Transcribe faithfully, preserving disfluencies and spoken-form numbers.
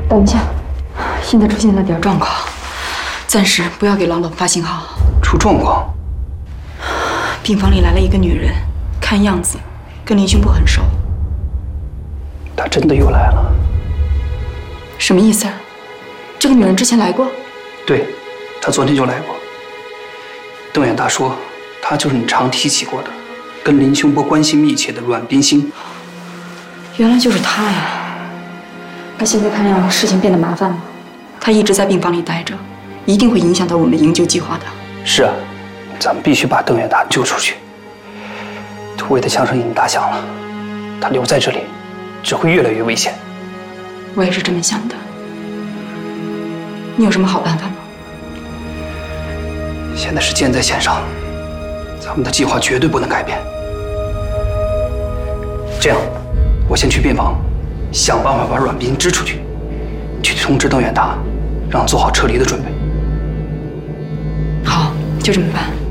等一下，现在出现了点状况，暂时不要给郎总发信号。 出状况？ 病房里来了一个女人，看样子跟林胸部很熟。 她真的又来了？ 什么意思？这个女人之前来过？ 对，她昨天就来过。邓远大说，她就是你常提起过的，跟林胸波关系密切的阮冰心。 原来就是她呀！那现在看样事情变得麻烦了。她一直在病房里待着，一定会影响到我们营救计划的。 是啊，咱们必须把邓远达救出去。突围的枪声已经打响了，他留在这里，只会越来越危险。 我也是这么想的。你有什么好办法吗？ 现在是箭在弦上，咱们的计划绝对不能改变。这样，我先去病房，想办法把阮冰支出去。你去通知邓远达，让他做好撤离的准备。 好，就这么办。